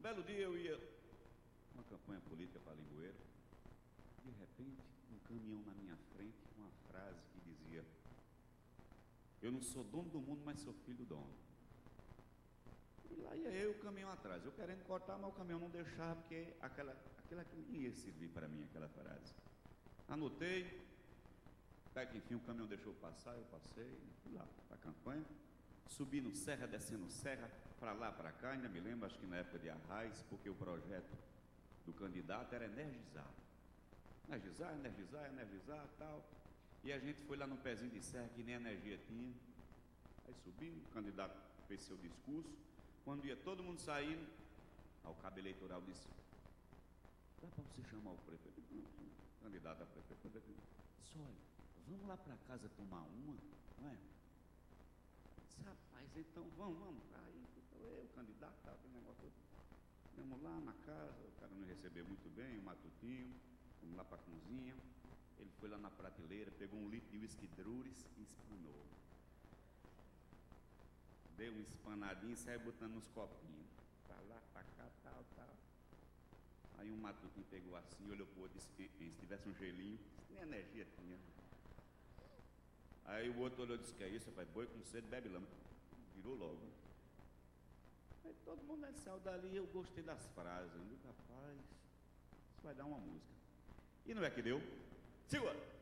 belo dia eu ia uma campanha política para Limoeiro. De repente, um caminhão na minha frente, uma frase que dizia: eu não sou dono do mundo, mas sou filho do dono. E lá ia eu, o caminhão atrás, eu querendo cortar, mas o caminhão não deixava, porque aquela ia servir para mim, aquela frase. Anotei, até que enfim o caminhão deixou passar, eu passei, fui lá para a campanha, subindo serra, descendo serra, para lá, para cá, ainda me lembro, acho que na época de Arraiz, porque o projeto do candidato era energizar, tal, e a gente foi lá no pezinho de serra, que nem energia tinha, aí subiu, o candidato fez seu discurso, quando ia todo mundo saindo, o cabo eleitoral disse: dá para você chamar o prefeito? O candidato a prefeito disse: olha, vamos lá para casa tomar uma, não é? Disse: rapaz, então vamos. Aí eu, o candidato, aquele negócio todo. Vamos lá na casa, o cara não recebeu muito bem, o matutinho, vamos lá para a cozinha. Ele foi lá na prateleira, pegou um litro de whisky Drures e espanou. Deu um espanadinho e saiu botando nos copinhos. Para lá, para cá, tal. Aí um matutinho pegou assim, olhou pro outro e disse: se tivesse um gelinho, nem energia tinha. Aí o outro olhou e disse: que é isso, rapaz? Boi com sede, bebe lama. Virou logo. Aí todo mundo saiu dali, eu gostei das frases. Eu digo: rapaz, isso vai dar uma música. E não é que deu? Segura!